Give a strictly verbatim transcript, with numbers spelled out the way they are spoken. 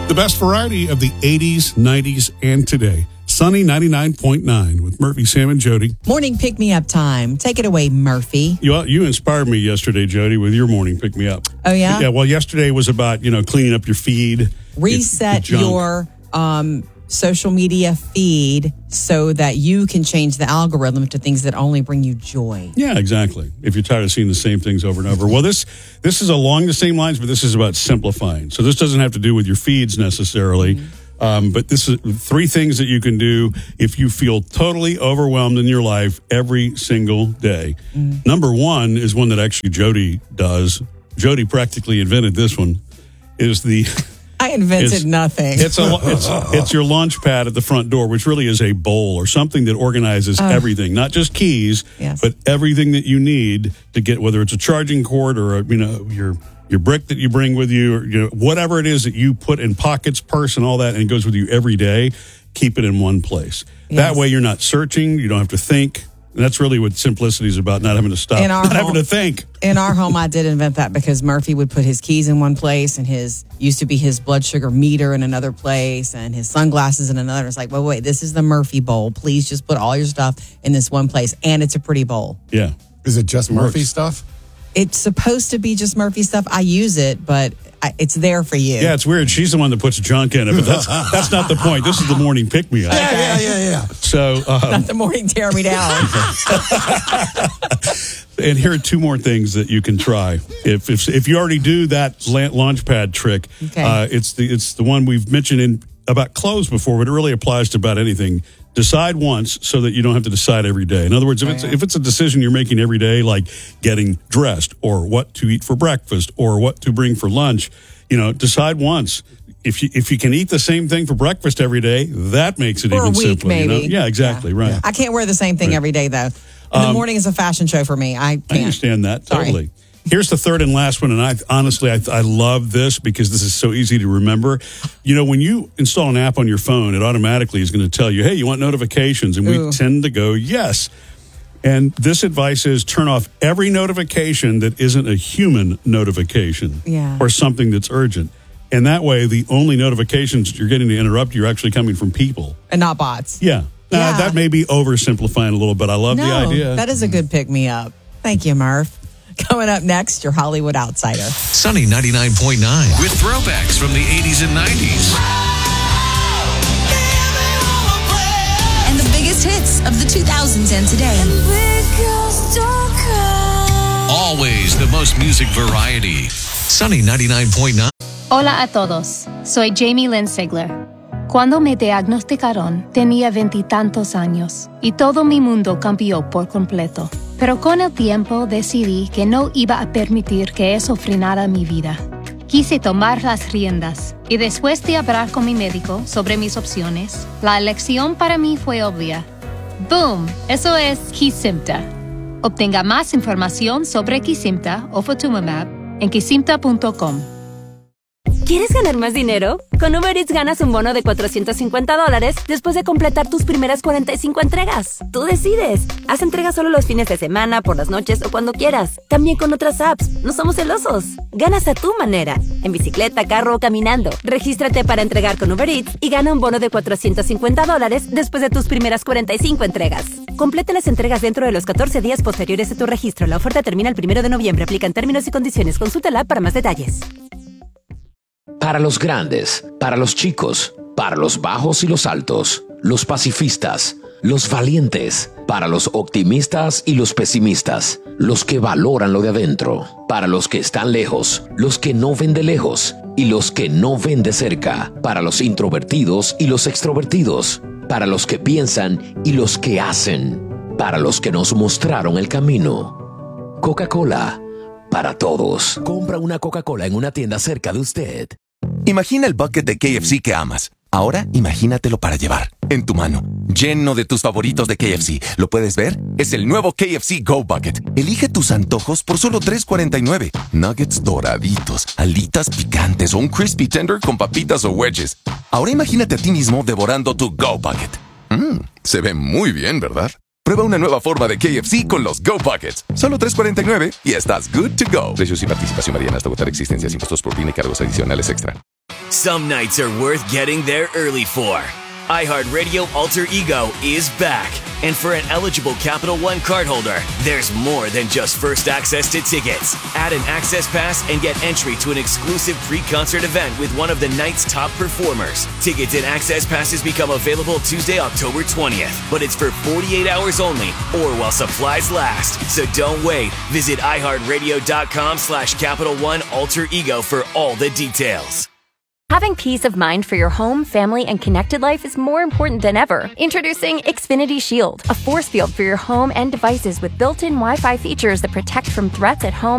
The best variety of the eighties, nineties, and today. Sunny ninety-nine point nine with Murphy, Sam, and Jody. Morning pick-me-up time. Take it away, Murphy. You you inspired me yesterday, Jody, with your morning pick-me-up. Oh, yeah? Yeah, well, yesterday was about, you know, cleaning up your feed. Reset your, your um, social media feed so that you can change the algorithm to things that only bring you joy. Yeah, exactly. If you're tired of seeing the same things over and over. Well, this this is along the same lines, but this is about simplifying. So this doesn't have to do with your feeds necessarily. Mm-hmm. Um, but this is three things that you can do if you feel totally overwhelmed in your life every single day. Mm. Number one is one that actually Jody does. Jody practically invented this one. Is the I invented it's, nothing. It's a it's it's your launch pad at the front door, which really is a bowl or something that organizes uh, everything, not just keys, yes. but everything that you need to get, whether it's a charging cord or a, you know your. your brick that you bring with you, or you know, whatever it is that you put in pockets, purse, and all that, and it goes with you every day, keep it in one place. Yes. That way you're not searching, you don't have to think. And that's really what simplicity is about, not having to stop, not home, having to think. In our home, I did invent that because Murphy would put his keys in one place, and his used to be his blood sugar meter in another place, and his sunglasses in another. It's like, well, wait, this is the Murphy bowl. Please just put all your stuff in this one place, and it's a pretty bowl. Yeah. Is it just Murphy stuff? It's supposed to be just Murphy stuff. I use it, but I, it's there for you. Yeah, it's weird. She's the one that puts junk in it, but that's that's not the point. This is the morning pick-me-up. Yeah, yeah, yeah, yeah. So, um, not the morning tear me down. And here are two more things that you can try. If if, if you already do that launch pad trick, okay. uh, it's the it's the one we've mentioned in about clothes before, but it really applies to about anything. Decide once so that you don't have to decide every day. In other words, if it's, if it's a decision you're making every day, like getting dressed or what to eat for breakfast or what to bring for lunch, you know, decide once. If you if you can eat the same thing for breakfast every day, that makes it for even a week, simpler. maybe. You know? Yeah, exactly, yeah. right. Yeah. I can't wear the same thing right. every day, though. And um, the morning is a fashion show for me. I can't. I understand that, Sorry. totally. Here's the third and last one, and I honestly, I, I love this because this is so easy to remember. You know, when you install an app on your phone, it automatically is going to tell you, hey, you want notifications? And Ooh. we tend to go, yes. And this advice is turn off every notification that isn't a human notification yeah. or something that's urgent. And that way, the only notifications that you're getting to interrupt you are actually coming from people. And not bots. Yeah. yeah. Uh, that may be oversimplifying a little bit. I love no, the idea. That is a good pick-me-up. Thank you, Murph. Coming up next, your Hollywood Outsider. Sunny ninety-nine point nine with throwbacks from the eighties and nineties. And the biggest hits of the two thousands and today. Always the most music variety. Sunny ninety-nine point nine. Hola a todos. Soy Jamie Lynn Sigler. Cuando me diagnosticaron, tenía veintitantos años y todo mi mundo cambió por completo. Pero con el tiempo decidí que no iba a permitir que eso frenara mi vida. Quise tomar las riendas y después de hablar con mi médico sobre mis opciones, la elección para mí fue obvia. ¡Boom! Eso es Kesimpta. Obtenga más información sobre Kesimpta o Ofatumumab en kesimpta punto com. ¿Quieres ganar más dinero? Con Uber Eats ganas un bono de cuatrocientos cincuenta dólares después de completar tus primeras cuarenta y cinco entregas. Tú decides. Haz entregas solo los fines de semana, por las noches o cuando quieras. También con otras apps. No somos celosos. Ganas a tu manera. En bicicleta, carro o caminando. Regístrate para entregar con Uber Eats y gana un bono de cuatrocientos cincuenta dólares después de tus primeras cuarenta y cinco entregas. Completa las entregas dentro de los catorce días posteriores a tu registro. La oferta termina el primero de noviembre. Aplican términos y condiciones. Consulta la app para más detalles. Para los grandes, para los chicos, para los bajos y los altos, los pacifistas, los valientes, para los optimistas y los pesimistas, los que valoran lo de adentro, para los que están lejos, los que no ven de lejos y los que no ven de cerca, para los introvertidos y los extrovertidos, para los que piensan y los que hacen, para los que nos mostraron el camino. Coca-Cola, para todos. Compra una Coca-Cola en una tienda cerca de usted. Imagina el bucket de K F C que amas. Ahora imagínatelo para llevar, en tu mano, lleno de tus favoritos de K F C. ¿Lo puedes ver? Es el nuevo K F C Go Bucket. Elige tus antojos por solo tres cuarenta y nueve. Nuggets doraditos, alitas picantes o un crispy tender con papitas o wedges. Ahora imagínate a ti mismo devorando tu Go Bucket. Mmm, se ve muy bien, ¿verdad? Prueba una nueva forma de K F C con los Go Buckets. Solo tres cuarenta y nueve y estás good to go. Precios y participación varían hasta agotar existencias, impuestos por P I N y cargos adicionales extra. Some nights are worth getting there early for. iHeartRadio Alter Ego is back. And for an eligible Capital One cardholder, there's more than just first access to tickets. Add an access pass and get entry to an exclusive pre-concert event with one of the night's top performers. Tickets and access passes become available Tuesday, October twentieth, but it's for forty-eight hours only or while supplies last. So don't wait. Visit iHeartRadio.com slash Capital One Alter Ego for all the details. Having peace of mind for your home, family, and connected life is more important than ever. Introducing Xfinity Shield, a force field for your home and devices with built-in Wi-Fi features that protect from threats at home